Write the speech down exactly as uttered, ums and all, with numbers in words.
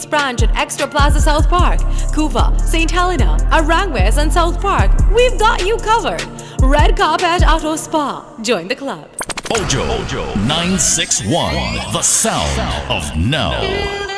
East Branch at Extra Plaza South Park, Couva, Saint Helena, Arangwes and South Park. We've got you covered. Red Carpet Auto Spa. Join the club. Ojo, Ojo nine six one, the sound of no.